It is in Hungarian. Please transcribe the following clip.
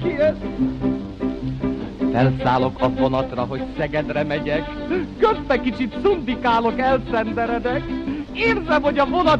ki ezt? Felszállok a vonatra, hogy Szegedre megyek, közbe kicsit szundikálok, elszenderedek. Érzem, hogy a vonat